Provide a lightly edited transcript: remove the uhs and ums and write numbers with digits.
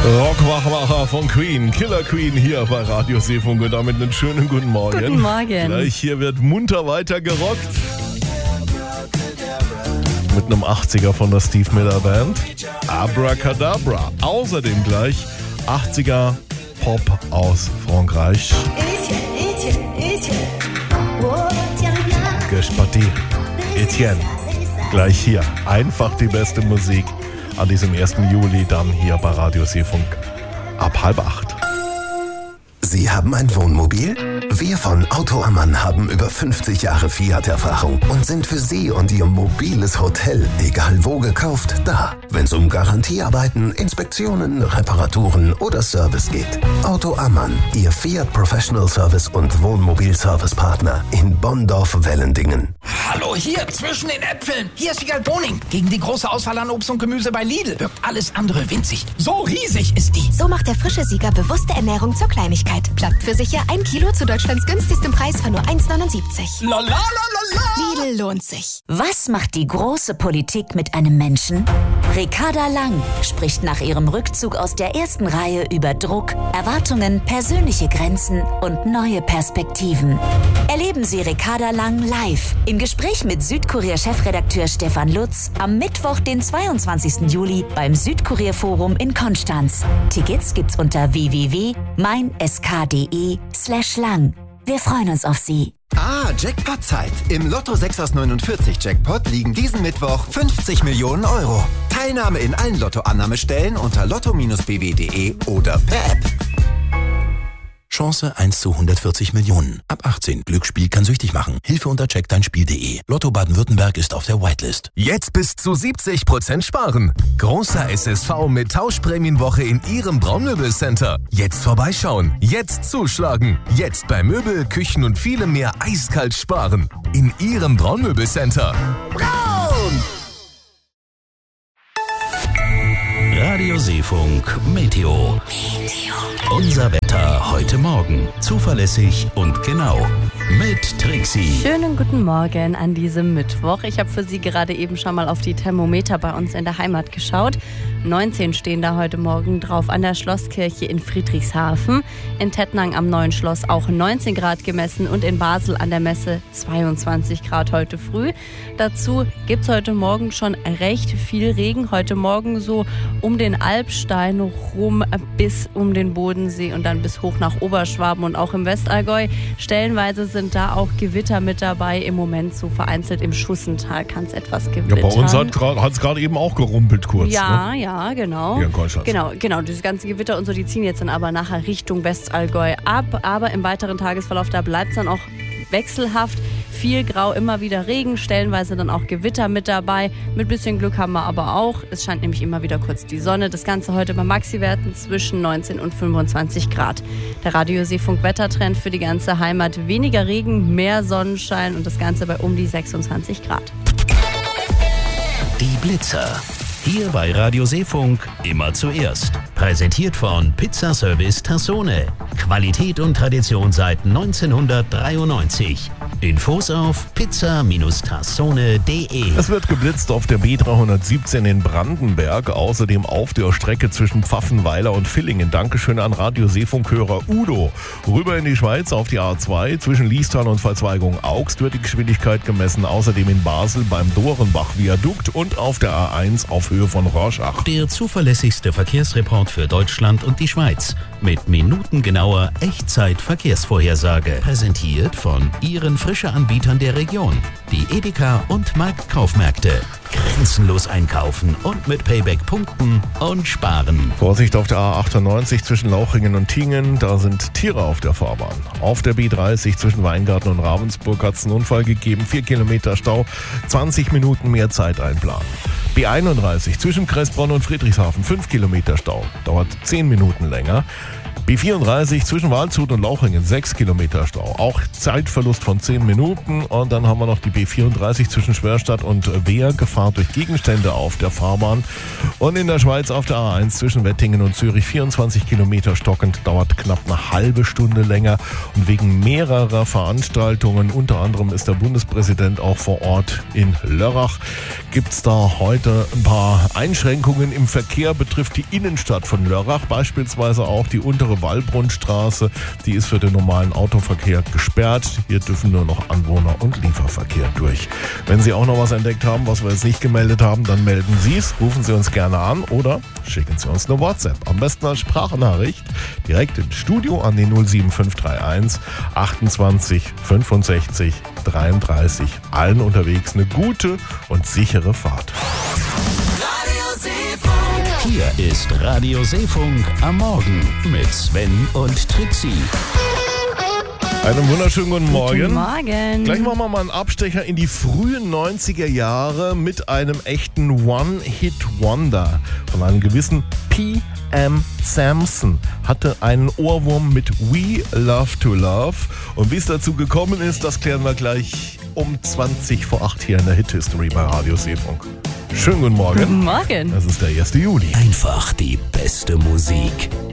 Rockwachmacher von Queen, Killer Queen hier bei Radio Seefunk und damit einen schönen guten Morgen. Guten Morgen. Gleich hier wird munter weiter gerockt. Mit einem 80er von der Steve Miller Band. Abracadabra. Außerdem gleich 80er Pop aus Frankreich. Gespati. Etienne. Gleich hier. Einfach die beste Musik an diesem 1. Juli dann hier bei Radio Seefunk ab 7:30. Sie haben ein Wohnmobil? Wir von Auto Ammann haben über 50 Jahre Fiat-Erfahrung und sind für Sie und Ihr mobiles Hotel, egal wo gekauft, da. Wenn es um Garantiearbeiten, Inspektionen, Reparaturen oder Service geht. Auto Ammann, Ihr Fiat Professional Service und Wohnmobil-Service-Partner in Bonndorf-Wellendingen. Hallo, hier, zwischen den Äpfeln. Hier ist Wiegald Boning. Gegen die große Auswahl an Obst und Gemüse bei Lidl wirkt alles andere winzig. So riesig ist die. So macht der frische Sieger bewusste Ernährung zur Kleinigkeit. Bleibt für sicher 1 Kilo zu Deutschlands günstigstem Preis von nur 1,79. La la la la la. Lidl lohnt sich. Was macht die große Politik mit einem Menschen? Ricarda Lang spricht nach ihrem Rückzug aus der ersten Reihe über Druck, Erwartungen, persönliche Grenzen und neue Perspektiven. Erleben Sie Ricarda Lang live im Gespräch mit Südkurier-Chefredakteur Stefan Lutz am Mittwoch, den 22. Juli beim Südkurier-Forum in Konstanz. Tickets gibt's unter www.meinsk.de/lang. Wir freuen uns auf Sie. Jackpot-Zeit. Im Lotto 6 aus 49 Jackpot liegen diesen Mittwoch 50 Millionen Euro. Teilnahme in allen Lottoannahmestellen unter lotto-bw.de oder per App. Chance 1 zu 140 Millionen. Ab 18. Glücksspiel kann süchtig machen. Hilfe unter checkdeinspiel.de. Lotto Baden-Württemberg ist auf der Whitelist. Jetzt bis zu 70% sparen. Großer SSV mit Tauschprämienwoche in Ihrem Braunmöbelcenter. Jetzt vorbeischauen. Jetzt zuschlagen. Jetzt bei Möbel, Küchen und vielem mehr eiskalt sparen. In Ihrem Braunmöbelcenter. Braun! Radio Seefunk Meteo. Unser Wetter heute Morgen. Zuverlässig und genau. Mit Trixie. Schönen guten Morgen an diesem Mittwoch. Ich habe für Sie gerade eben schon mal auf die Thermometer bei uns in der Heimat geschaut. 19 stehen da heute Morgen drauf an der Schlosskirche in Friedrichshafen. In Tettnang am Neuen Schloss auch 19 Grad gemessen und in Basel an der Messe 22 Grad heute früh. Dazu gibt es heute Morgen schon recht viel Regen. Heute Morgen so um den Alpstein rum bis um den Bodensee und dann bis hoch nach Oberschwaben und auch im Westallgäu. Stellenweise sind da auch Gewitter mit dabei. Im Moment so vereinzelt im Schussental kann es etwas gewittern. Ja, bei uns hat es gerade eben auch gerumpelt kurz. Ja, ne? Ja, genau. Hier in Konstanz. Genau. Dieses ganze Gewitter und so, die ziehen jetzt dann aber nachher Richtung Westallgäu ab. Aber im weiteren Tagesverlauf, da bleibt es dann auch wechselhaft. Viel Grau, immer wieder Regen, stellenweise dann auch Gewitter mit dabei. Mit bisschen Glück haben wir aber auch. Es scheint nämlich immer wieder kurz die Sonne. Das Ganze heute bei Maxi-Werten zwischen 19 und 25 Grad. Der Radio Seefunk Wettertrend für die ganze Heimat. Weniger Regen, mehr Sonnenschein und das Ganze bei um die 26 Grad. Die Blitzer. Hier bei Radio Seefunk immer zuerst. Präsentiert von Pizzaservice Tassone. Qualität und Tradition seit 1993. Infos auf pizza-tassone.de. Es wird geblitzt auf der B317 in Brandenberg, außerdem auf der Strecke zwischen Pfaffenweiler und Villingen. Dankeschön an Radio Seefunkhörer Udo. Rüber in die Schweiz auf die A2 zwischen Liestal und Verzweigung Augst wird die Geschwindigkeit gemessen. Außerdem in Basel beim Dorenbach-Viadukt und auf der A1 auf Höhe von Rorschach. Der zuverlässigste Verkehrsreport für Deutschland und die Schweiz. Mit minutengenauer Echtzeit-Verkehrsvorhersage. Präsentiert von Ihren frischen Anbietern der Region. Die Edeka und Marktkaufmärkte. Grenzenlos einkaufen und mit Payback punkten und sparen. Vorsicht auf der A98 zwischen Lauchringen und Tingen, da sind Tiere auf der Fahrbahn. Auf der B30 zwischen Weingarten und Ravensburg hat es einen Unfall gegeben, 4 Kilometer Stau, 20 Minuten mehr Zeit einplanen. B31 zwischen Kressbronn und Friedrichshafen, 5 Kilometer Stau, dauert 10 Minuten länger. B34 zwischen Waldshut und Lauchringen, 6 Kilometer Stau. Auch Zeitverlust von 10 Minuten. Und dann haben wir noch die B34 zwischen Schwerstadt und Wehr, Gefahr durch Gegenstände auf der Fahrbahn. Und in der Schweiz auf der A1 zwischen Wettingen und Zürich, 24 Kilometer stockend, dauert knapp eine halbe Stunde länger. Und wegen mehrerer Veranstaltungen, unter anderem ist der Bundespräsident auch vor Ort in Lörrach, gibt es da heute ein paar Einschränkungen im Verkehr, betrifft die Innenstadt von Lörrach, beispielsweise auch die untere Wallbrunnstraße, die ist für den normalen Autoverkehr gesperrt. Hier dürfen nur noch Anwohner und Lieferverkehr durch. Wenn Sie auch noch was entdeckt haben, was wir jetzt nicht gemeldet haben, dann melden Sie es, rufen Sie uns gerne an oder schicken Sie uns eine WhatsApp. Am besten als Sprachnachricht direkt ins Studio an die 07531 28 65 33. Allen unterwegs eine gute und sichere Fahrt. Hier ist Radio Seefunk am Morgen mit Sven und Trixie. Einen wunderschönen guten Morgen. Guten Morgen. Gleich machen wir mal einen Abstecher in die frühen 90er Jahre mit einem echten One-Hit-Wonder von einem gewissen P.M. Samson. Hatte einen Ohrwurm mit We Love to Love. Und wie es dazu gekommen ist, das klären wir gleich um 20 vor 8 hier in der Hit-History bei Radio Seefunk. Schönen guten Morgen. Guten Morgen. Das ist der 1. Juli. Einfach die beste Musik.